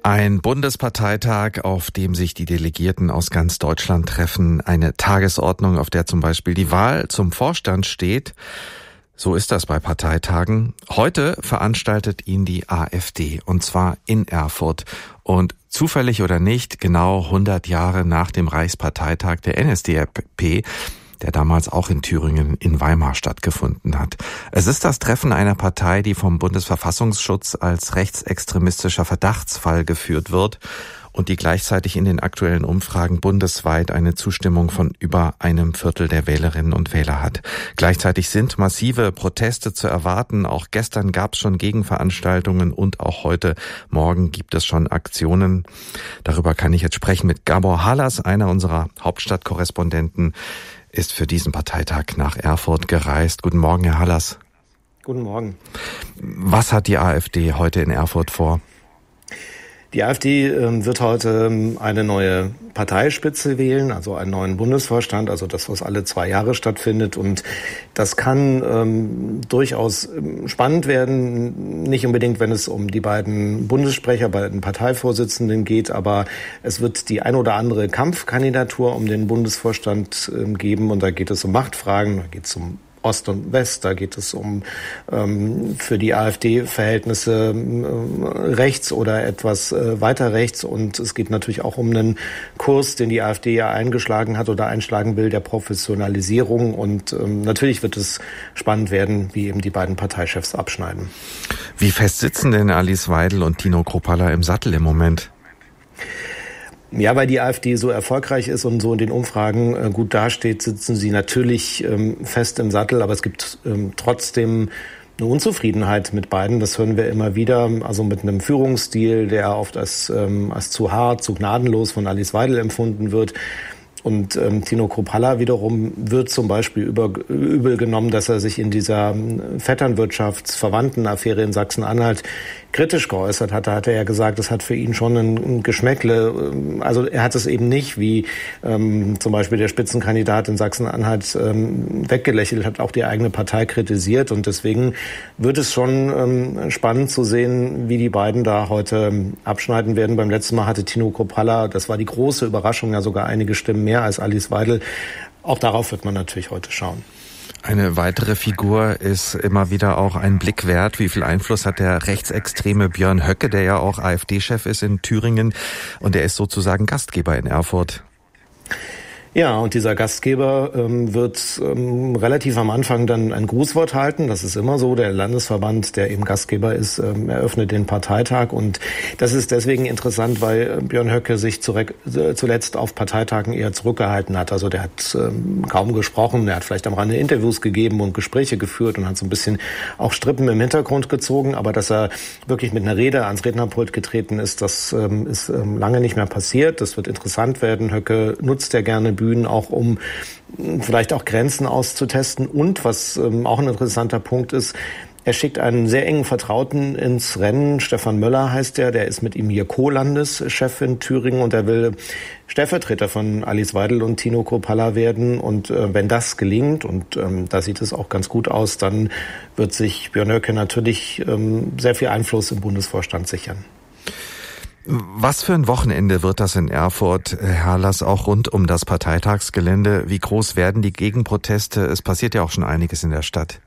Ein Bundesparteitag, auf dem sich die Delegierten aus ganz Deutschland treffen. Eine Tagesordnung, auf der zum Beispiel die Wahl zum Vorstand steht. So ist das bei Parteitagen. Heute veranstaltet ihn die AfD, und zwar in Erfurt. Und zufällig oder nicht, genau 100 Jahre nach dem Reichsparteitag der NSDAP, der damals auch in Thüringen in Weimar stattgefunden hat. Es ist das Treffen einer Partei, die vom Bundesverfassungsschutz als rechtsextremistischer Verdachtsfall geführt wird und die gleichzeitig in den aktuellen Umfragen bundesweit eine Zustimmung von über 1/4 der Wählerinnen und Wähler hat. Gleichzeitig sind massive Proteste zu erwarten. Auch gestern gab es schon Gegenveranstaltungen und auch heute Morgen gibt es schon Aktionen. Darüber kann ich jetzt sprechen mit Gabor Halas, einer unserer Hauptstadtkorrespondenten, ist für diesen Parteitag nach Erfurt gereist. Guten Morgen, Herr Halas. Guten Morgen. Was hat die AfD heute in Erfurt vor? Die AfD wird heute eine neue Parteispitze wählen, also einen neuen Bundesvorstand, also das, was alle 2 Jahre stattfindet. Und das kann durchaus spannend werden, nicht unbedingt, wenn es um die beiden Bundessprecher, beiden Parteivorsitzenden geht, aber es wird die ein oder andere Kampfkandidatur um den Bundesvorstand geben. Und da geht es um Machtfragen, da geht es um Ost und West, da geht es um für die AfD-Verhältnisse rechts oder etwas weiter rechts, und es geht natürlich auch um einen Kurs, den die AfD ja eingeschlagen hat oder einschlagen will, der Professionalisierung, und natürlich wird es spannend werden, wie eben die beiden Parteichefs abschneiden. Wie fest sitzen denn Alice Weidel und Tino Kruppalla im Sattel im Moment? Ja, weil die AfD so erfolgreich ist und so in den Umfragen gut dasteht, sitzen sie natürlich fest im Sattel. Aber es gibt trotzdem eine Unzufriedenheit mit beiden. Das hören wir immer wieder. Also mit einem Führungsstil, der oft als zu hart, zu gnadenlos von Alice Weidel empfunden wird. Und Tino Kruppalla wiederum wird zum Beispiel übel genommen, dass er sich in dieser Vetternwirtschaftsverwandten-Affäre in Sachsen-Anhalt kritisch geäußert hat. Da hat er ja gesagt, das hat für ihn schon ein Geschmäckle. Also er hat es eben nicht, wie zum Beispiel der Spitzenkandidat in Sachsen-Anhalt weggelächelt, hat auch die eigene Partei kritisiert. Und deswegen wird es schon spannend zu sehen, wie die beiden da heute abschneiden werden. Beim letzten Mal hatte Tino Kruppalla, das war die große Überraschung, ja sogar einige Stimmen mehr als Alice Weidel. Auch darauf wird man natürlich heute schauen. Eine weitere Figur ist immer wieder auch ein Blick wert. Wie viel Einfluss hat der rechtsextreme Björn Höcke, der ja auch AfD-Chef ist in Thüringen, und der ist sozusagen Gastgeber in Erfurt? Ja, und dieser Gastgeber wird relativ am Anfang dann ein Grußwort halten. Das ist immer so. Der Landesverband, der eben Gastgeber ist, eröffnet den Parteitag. Und das ist deswegen interessant, weil Björn Höcke sich zuletzt auf Parteitagen eher zurückgehalten hat. Also der hat kaum gesprochen. Der hat vielleicht am Rande Interviews gegeben und Gespräche geführt und hat so ein bisschen auch Strippen im Hintergrund gezogen. Aber dass er wirklich mit einer Rede ans Rednerpult getreten ist, das ist lange nicht mehr passiert. Das wird interessant werden. Höcke nutzt ja gerne Bühnen, auch um vielleicht auch Grenzen auszutesten. Und was auch ein interessanter Punkt ist, er schickt einen sehr engen Vertrauten ins Rennen. Stefan Möller heißt der ist mit ihm hier Co-Landeschef in Thüringen, und er will Stellvertreter von Alice Weidel und Tino Kruppalla werden. Und wenn das gelingt, und da sieht es auch ganz gut aus, dann wird sich Björn Höcke natürlich sehr viel Einfluss im Bundesvorstand sichern. Was für ein Wochenende wird das in Erfurt, Herr Halas, auch rund um das Parteitagsgelände? Wie groß werden die Gegenproteste? Es passiert ja auch schon einiges in der Stadt.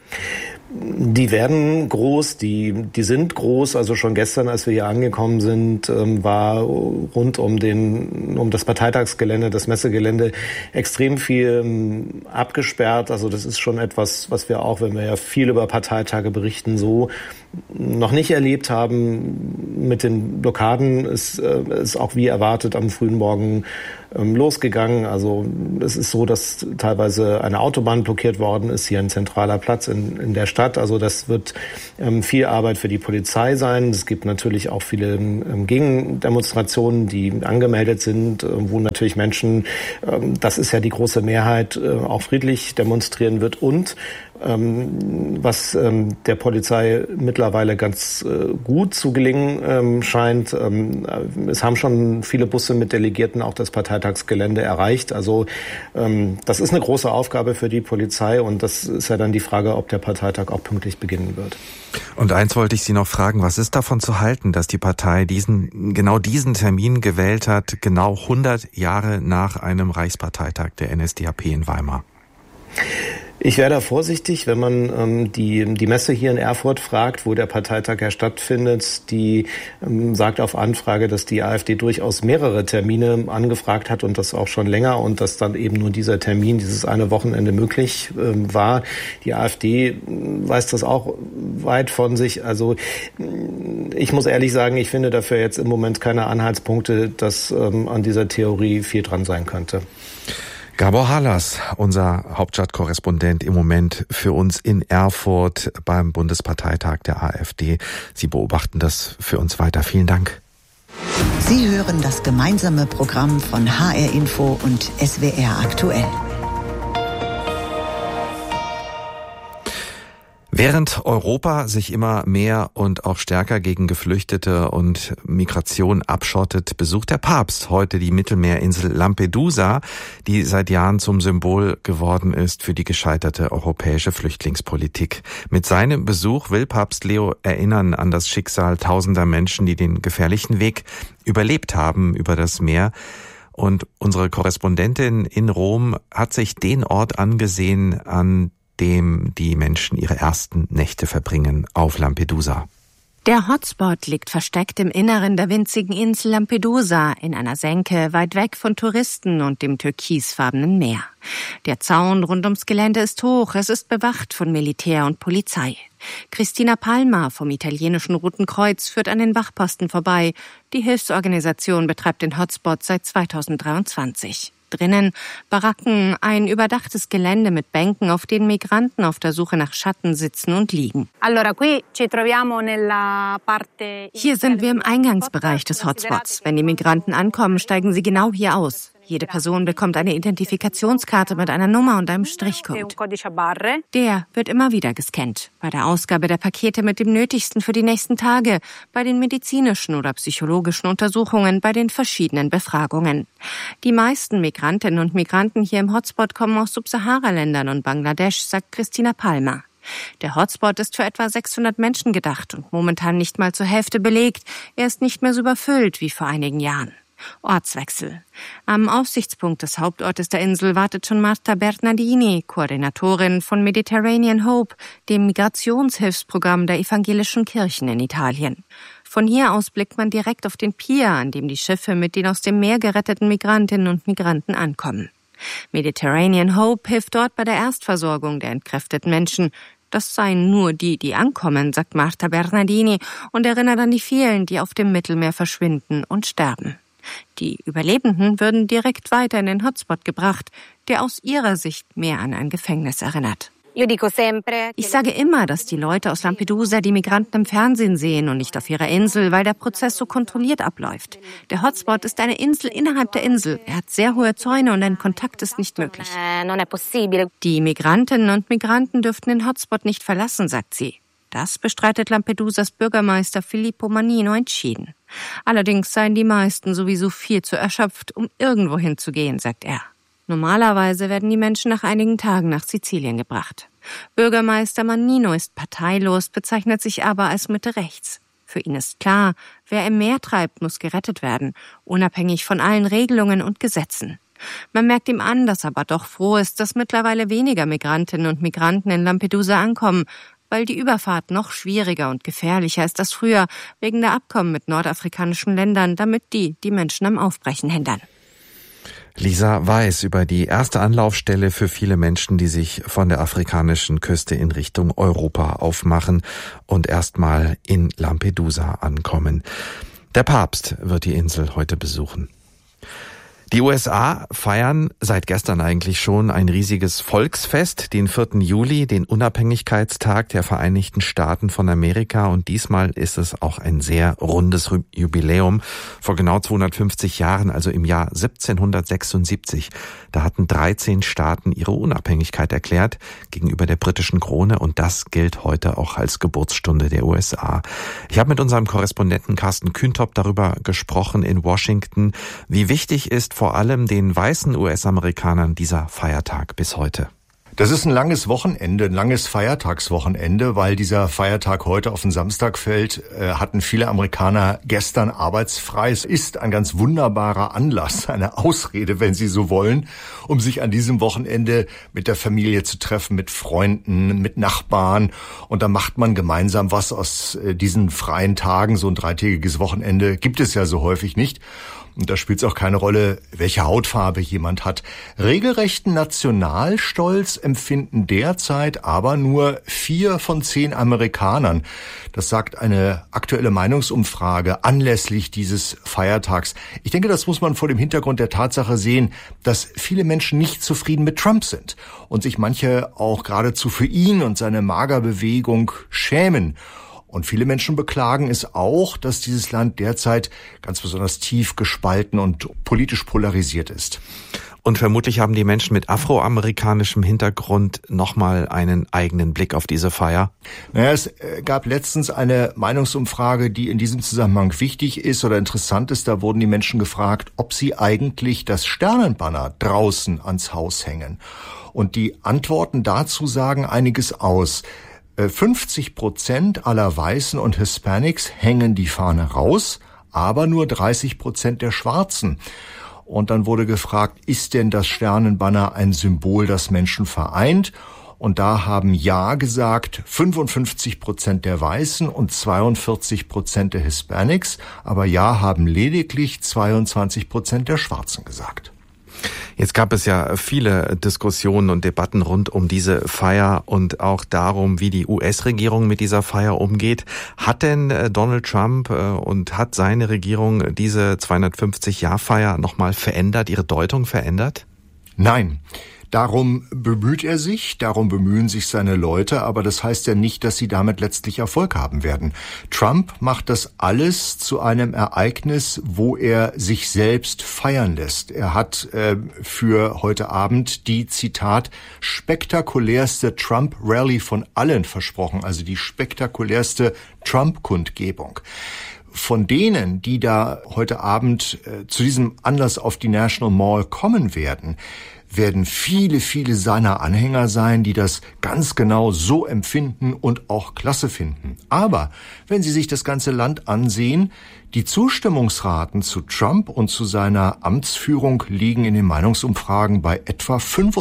Die werden groß, die sind groß. Also schon gestern, als wir hier angekommen sind, war rund um das Parteitagsgelände, das Messegelände, extrem viel abgesperrt. Also das ist schon etwas, was wir auch, wenn wir ja viel über Parteitage berichten, so noch nicht erlebt haben. Mit den Blockaden ist auch wie erwartet am frühen Morgen losgegangen. Also es ist so, dass teilweise eine Autobahn blockiert worden ist, hier ein zentraler Platz in der Stadt. Also das wird viel Arbeit für die Polizei sein. Es gibt natürlich auch viele Gegendemonstrationen, die angemeldet sind, wo natürlich Menschen, das ist ja die große Mehrheit, auch friedlich demonstrieren wird. Und was der Polizei mittlerweile ganz gut zu gelingen scheint. Es haben schon viele Busse mit Delegierten auch das Parteitagsgelände erreicht. Also das ist eine große Aufgabe für die Polizei und das ist ja dann die Frage, ob der Parteitag auch pünktlich beginnen wird. Und eins wollte ich Sie noch fragen, was ist davon zu halten, dass die Partei genau diesen Termin gewählt hat, genau 100 Jahre nach einem Reichsparteitag der NSDAP in Weimar? Ich wäre da vorsichtig, wenn man die Messe hier in Erfurt fragt, wo der Parteitag ja stattfindet. Die sagt auf Anfrage, dass die AfD durchaus mehrere Termine angefragt hat und das auch schon länger und dass dann eben nur dieser Termin, dieses eine Wochenende möglich war. Die AfD weist das auch weit von sich. Also ich muss ehrlich sagen, ich finde dafür jetzt im Moment keine Anhaltspunkte, dass an dieser Theorie viel dran sein könnte. Gabor Halas, unser Hauptstadtkorrespondent im Moment für uns in Erfurt beim Bundesparteitag der AfD. Sie beobachten das für uns weiter. Vielen Dank. Sie hören das gemeinsame Programm von HR Info und SWR aktuell. Während Europa sich immer mehr und auch stärker gegen Geflüchtete und Migration abschottet, besucht der Papst heute die Mittelmeerinsel Lampedusa, die seit Jahren zum Symbol geworden ist für die gescheiterte europäische Flüchtlingspolitik. Mit seinem Besuch will Papst Leo erinnern an das Schicksal tausender Menschen, die den gefährlichen Weg überlebt haben über das Meer. Und unsere Korrespondentin in Rom hat sich den Ort angesehen, an dem die Menschen ihre ersten Nächte verbringen auf Lampedusa. Der Hotspot liegt versteckt im Inneren der winzigen Insel Lampedusa, in einer Senke weit weg von Touristen und dem türkisfarbenen Meer. Der Zaun rund ums Gelände ist hoch, es ist bewacht von Militär und Polizei. Cristina Palma vom italienischen Roten Kreuz führt an den Wachposten vorbei. Die Hilfsorganisation betreibt den Hotspot seit 2023. Drinnen Baracken, ein überdachtes Gelände mit Bänken, auf denen Migranten auf der Suche nach Schatten sitzen und liegen. Hier sind wir im Eingangsbereich des Hotspots. Wenn die Migranten ankommen, steigen sie genau hier aus. Jede Person bekommt eine Identifikationskarte mit einer Nummer und einem Strichcode. Der wird immer wieder gescannt. Bei der Ausgabe der Pakete mit dem Nötigsten für die nächsten Tage, bei den medizinischen oder psychologischen Untersuchungen, bei den verschiedenen Befragungen. Die meisten Migrantinnen und Migranten hier im Hotspot kommen aus Subsahara-Ländern und Bangladesch, sagt Cristina Palma. Der Hotspot ist für etwa 600 Menschen gedacht und momentan nicht mal zur Hälfte belegt. Er ist nicht mehr so überfüllt wie vor einigen Jahren. Ortswechsel. Am Aussichtspunkt des Hauptortes der Insel wartet schon Marta Bernardini, Koordinatorin von Mediterranean Hope, dem Migrationshilfsprogramm der evangelischen Kirchen in Italien. Von hier aus blickt man direkt auf den Pier, an dem die Schiffe mit den aus dem Meer geretteten Migrantinnen und Migranten ankommen. Mediterranean Hope hilft dort bei der Erstversorgung der entkräfteten Menschen. Das seien nur die, die ankommen, sagt Marta Bernardini und erinnert an die vielen, die auf dem Mittelmeer verschwinden und sterben. Die Überlebenden würden direkt weiter in den Hotspot gebracht, der aus ihrer Sicht mehr an ein Gefängnis erinnert. Ich sage immer, dass die Leute aus Lampedusa die Migranten im Fernsehen sehen und nicht auf ihrer Insel, weil der Prozess so kontrolliert abläuft. Der Hotspot ist eine Insel innerhalb der Insel. Er hat sehr hohe Zäune und ein Kontakt ist nicht möglich. Die Migrantinnen und Migranten dürften den Hotspot nicht verlassen, sagt sie. Das bestreitet Lampedusas Bürgermeister Filippo Mannino entschieden. Allerdings seien die meisten sowieso viel zu erschöpft, um irgendwo hinzugehen, sagt er. Normalerweise werden die Menschen nach einigen Tagen nach Sizilien gebracht. Bürgermeister Mannino ist parteilos, bezeichnet sich aber als Mitte rechts. Für ihn ist klar, wer im Meer treibt, muss gerettet werden, unabhängig von allen Regelungen und Gesetzen. Man merkt ihm an, dass er aber doch froh ist, dass mittlerweile weniger Migrantinnen und Migranten in Lampedusa ankommen, weil die Überfahrt noch schwieriger und gefährlicher ist als früher, wegen der Abkommen mit nordafrikanischen Ländern, damit die Menschen am Aufbrechen hindern. Lisa Weiß über die erste Anlaufstelle für viele Menschen, die sich von der afrikanischen Küste in Richtung Europa aufmachen und erstmal in Lampedusa ankommen. Der Papst wird die Insel heute besuchen. Die USA feiern seit gestern eigentlich schon ein riesiges Volksfest, den 4. Juli, den Unabhängigkeitstag der Vereinigten Staaten von Amerika. Und diesmal ist es auch ein sehr rundes Jubiläum. Vor genau 250 Jahren, also im Jahr 1776, da hatten 13 Staaten ihre Unabhängigkeit erklärt gegenüber der britischen Krone. Und das gilt heute auch als Geburtsstunde der USA. Ich habe mit unserem Korrespondenten Carsten Kühntop darüber gesprochen in Washington, wie wichtig ist vor allem den weißen US-Amerikanern dieser Feiertag bis heute. Das ist ein langes Wochenende, ein langes Feiertagswochenende, weil dieser Feiertag heute auf den Samstag fällt, hatten viele Amerikaner gestern arbeitsfrei. Es ist ein ganz wunderbarer Anlass, eine Ausrede, wenn Sie so wollen, um sich an diesem Wochenende mit der Familie zu treffen, mit Freunden, mit Nachbarn. Und da macht man gemeinsam was aus diesen freien Tagen. So ein dreitägiges Wochenende gibt es ja so häufig nicht. Und da spielt es auch keine Rolle, welche Hautfarbe jemand hat. Regelrechten Nationalstolz empfinden derzeit aber nur 4 von 10 Amerikanern. Das sagt eine aktuelle Meinungsumfrage anlässlich dieses Feiertags. Ich denke, das muss man vor dem Hintergrund der Tatsache sehen, dass viele Menschen nicht zufrieden mit Trump sind und sich manche auch geradezu für ihn und seine Magerbewegung schämen. Und viele Menschen beklagen es auch, dass dieses Land derzeit ganz besonders tief gespalten und politisch polarisiert ist. Und vermutlich haben die Menschen mit afroamerikanischem Hintergrund nochmal einen eigenen Blick auf diese Feier. Naja, es gab letztens eine Meinungsumfrage, die in diesem Zusammenhang wichtig ist oder interessant ist. Da wurden die Menschen gefragt, ob sie eigentlich das Sternenbanner draußen ans Haus hängen. Und die Antworten dazu sagen einiges aus. 50% aller Weißen und Hispanics hängen die Fahne raus, aber nur 30% der Schwarzen. Und dann wurde gefragt, ist denn das Sternenbanner ein Symbol, das Menschen vereint? Und da haben Ja gesagt 55% der Weißen und 42% der Hispanics, aber Ja haben lediglich 22% der Schwarzen gesagt. Jetzt gab es ja viele Diskussionen und Debatten rund um diese Feier und auch darum, wie die US-Regierung mit dieser Feier umgeht. Hat denn Donald Trump und hat seine Regierung diese 250-Jahr-Feier nochmal verändert, ihre Deutung verändert? Nein. Darum bemüht er sich, darum bemühen sich seine Leute, aber das heißt ja nicht, dass sie damit letztlich Erfolg haben werden. Trump macht das alles zu einem Ereignis, wo er sich selbst feiern lässt. Er hat für heute Abend die, Zitat, spektakulärste Trump-Rally von allen versprochen, also die spektakulärste Trump-Kundgebung. Von denen, die da heute Abend zu diesem Anlass auf die National Mall kommen werden viele, viele seiner Anhänger sein, die das ganz genau so empfinden und auch klasse finden. Aber wenn Sie sich das ganze Land ansehen, die Zustimmungsraten zu Trump und zu seiner Amtsführung liegen in den Meinungsumfragen bei etwa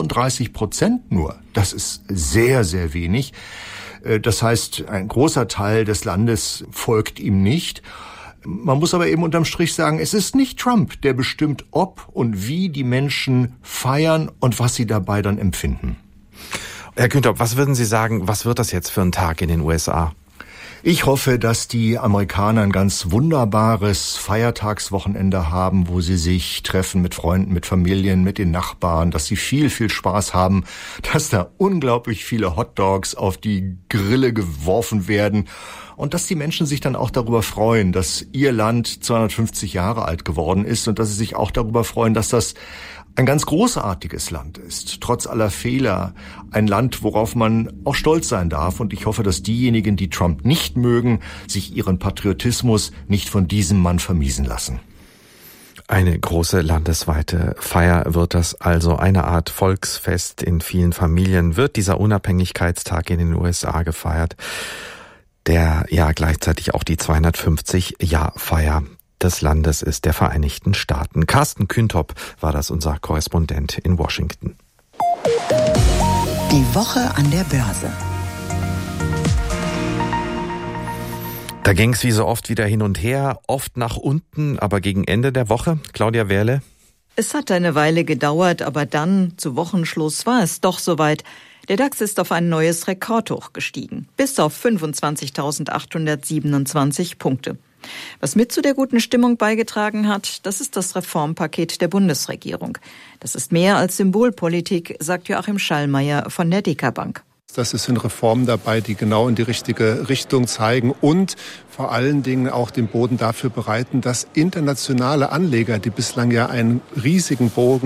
35% nur. Das ist sehr, sehr wenig. Das heißt, ein großer Teil des Landes folgt ihm nicht. Man muss aber eben unterm Strich sagen, es ist nicht Trump, der bestimmt, ob und wie die Menschen feiern und was sie dabei dann empfinden. Herr Kühntop, was würden Sie sagen, was wird das jetzt für ein Tag in den USA? Ich hoffe, dass die Amerikaner ein ganz wunderbares Feiertagswochenende haben, wo sie sich treffen mit Freunden, mit Familien, mit den Nachbarn, dass sie viel, viel Spaß haben, dass da unglaublich viele Hotdogs auf die Grille geworfen werden und dass die Menschen sich dann auch darüber freuen, dass ihr Land 250 Jahre alt geworden ist und dass sie sich auch darüber freuen, dass das ein ganz großartiges Land ist, trotz aller Fehler, ein Land, worauf man auch stolz sein darf. Und ich hoffe, dass diejenigen, die Trump nicht mögen, sich ihren Patriotismus nicht von diesem Mann vermiesen lassen. Eine große landesweite Feier wird das also, eine Art Volksfest. In vielen Familien wird dieser Unabhängigkeitstag in den USA gefeiert, der ja gleichzeitig auch die 250-Jahr-Feier des Landes ist, der Vereinigten Staaten. Carsten Kühntop war das, unser Korrespondent in Washington. Die Woche an der Börse. Da ging es wie so oft wieder hin und her, oft nach unten, aber gegen Ende der Woche, Claudia Wehrle? Es hat eine Weile gedauert, aber dann, zu Wochenschluss, war es doch soweit. Der DAX ist auf ein neues Rekordhoch gestiegen, bis auf 25.827 Punkte. Was mit zu der guten Stimmung beigetragen hat, das ist das Reformpaket der Bundesregierung. Das ist mehr als Symbolpolitik, sagt Joachim Schallmeier von der DK Bank. Das sind Reformen dabei, die genau in die richtige Richtung zeigen und vor allen Dingen auch den Boden dafür bereiten, dass internationale Anleger, die bislang ja einen riesigen Bogen